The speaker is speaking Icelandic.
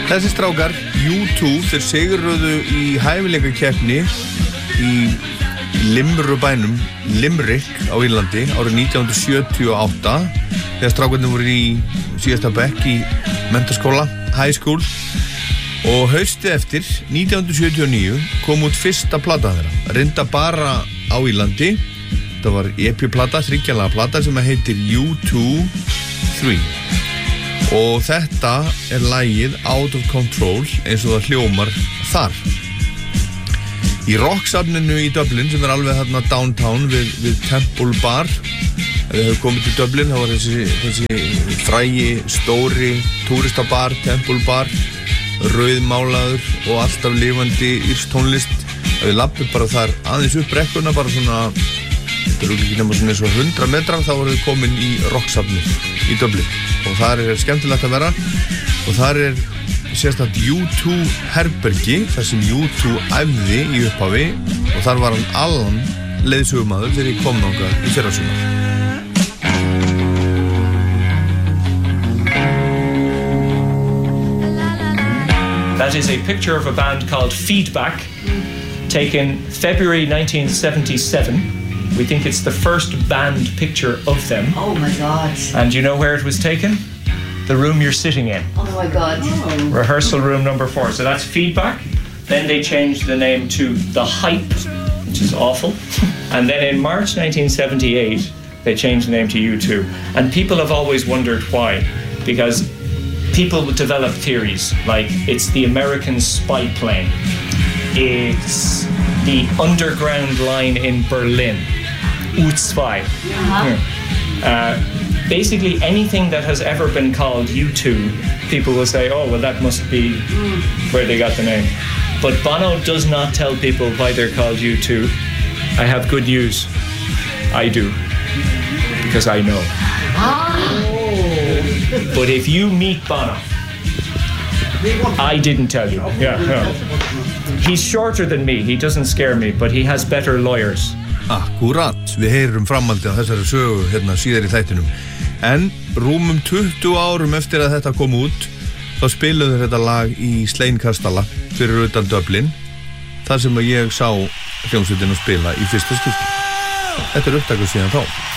Þessi strákar, U2, þeir sigruðu í hæfileikakeppni í Limrubænum, Limerick á Írlandi árið 1978 þegar strákarnir voru í síðasta bekk í menntaskóla, high school og haustið eftir 1979 kom út fyrsta plata þeirra, reynda bara á Írlandi. Þetta var EP-plata, 3-laga plata sem heitir U2 3 og þetta lagið Out of Control eins og það hljómar þar. Í rocksafninu í Dublin sem alveg þarna downtown við Temple Bar. Ef þið hefur komið til Dublin þá var þessi frægi, stóri túristabar, Temple Bar, rauðmálaður og alltaf lifandi írsk tónlist. Ef þið lappið bara þar aðeins upp brekkuna, bara svona, þetta ekki nema svona eins og 100 metrar, þá voruð þið komin í rocksafnu í Dublin. Og þar skemmtilegt að vera og þar sérstætt U2 herbergi þar sem U2 æfði í upphafi og þar var hann Alan leiðsögumaður þegar ég kom þangað í fyrrasumar. That is a picture of a band called Feedback, taken February 1977. We think it's the first band picture of them. Oh my God. And you know where it was taken? The room you're sitting in. Oh my God. Oh. Rehearsal room number 4. So that's Feedback. Then they changed the name to The Hype, which is awful. And then in March 1978, they changed the name to U2. And people have always wondered why. Because people would develop theories like it's the American spy plane. It's the underground line in Berlin. U2. Basically anything that has ever been called U2, people will say, oh, well, that must be where they got the name. But Bono does not tell people why they're called U2. I have good news. I do. Because I know. But if you meet Bono, I didn't tell you. Yeah, no. He's shorter than me. He doesn't scare me, but he has better lawyers. Akkurat, við heyrum framhaldið á þessari sögu síðar í þættinum. En rúmum 20 árum eftir að þetta kom út, þá spiluðu þetta lag í Slainkastala fyrir utan Dublin, þar sem ég sá hljómsveitina spila í fyrsta skipti. Þetta upptakað síðan þá.